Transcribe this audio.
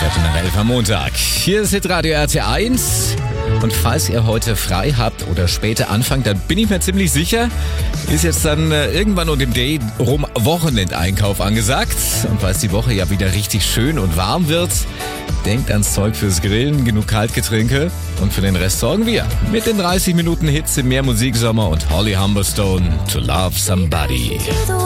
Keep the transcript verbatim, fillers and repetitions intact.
Viertel nach elf am Montag. Hier ist Hitradio R T eins. Und falls ihr heute frei habt oder später anfangt, dann bin ich mir ziemlich sicher, ist jetzt dann äh, irgendwann um den Dreh rum Wochenendeinkauf angesagt. Und weil es die Woche ja wieder richtig schön und warm wird, denkt ans Zeug fürs Grillen, genug Kaltgetränke. Und für den Rest sorgen wir mit den dreißig Minuten Hits im Mehr Musiksommer und Holly Humberstone, To Love Somebody.